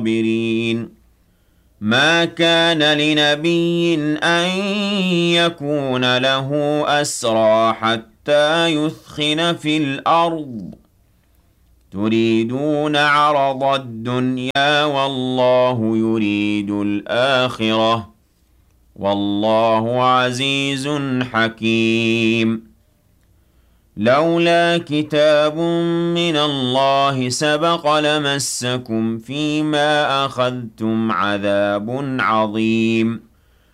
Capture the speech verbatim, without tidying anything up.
الصابرين ما كان لنبي أن يكون له أسرى حتى يثخن في الأرض تريدون عرض الدنيا والله يريد الآخرة والله عزيز حكيم لولا كتاب من الله سبق لمسكم فيما أخذتم عذاب عظيم